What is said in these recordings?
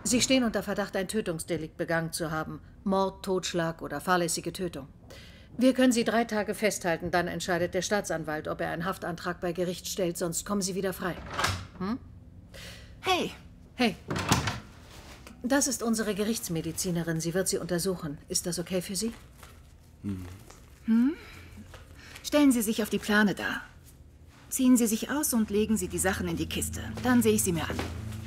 Sie stehen unter Verdacht, ein Tötungsdelikt begangen zu haben. Mord, Totschlag oder fahrlässige Tötung. Wir können Sie 3 Tage festhalten, dann entscheidet der Staatsanwalt, ob er einen Haftantrag bei Gericht stellt, sonst kommen Sie wieder frei. Hm? Hey. Hey. Das ist unsere Gerichtsmedizinerin. Sie wird Sie untersuchen. Ist das okay für Sie? Stellen Sie sich auf die Plane dar. Ziehen Sie sich aus und legen Sie die Sachen in die Kiste. Dann sehe ich sie mir an.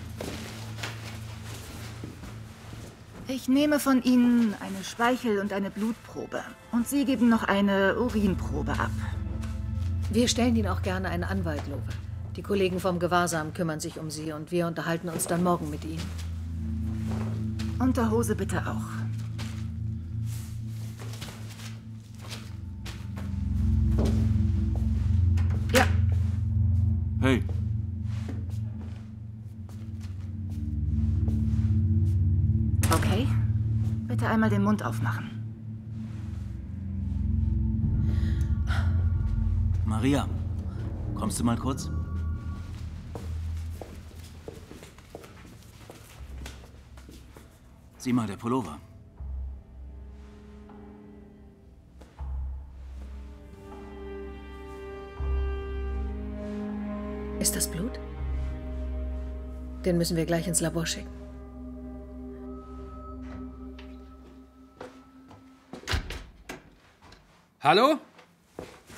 Ich nehme von Ihnen eine Speichel- und eine Blutprobe. Und Sie geben noch eine Urinprobe ab. Wir stellen Ihnen auch gerne einen Anwalt, Lowe. Die Kollegen vom Gewahrsam kümmern sich um Sie und wir unterhalten uns dann morgen mit Ihnen. Unterhose bitte auch. Ja. Hey. Okay. Bitte einmal den Mund aufmachen. Maria, kommst du mal kurz? Sieh mal, der Pullover. Ist das Blut? Den müssen wir gleich ins Labor schicken. Hallo?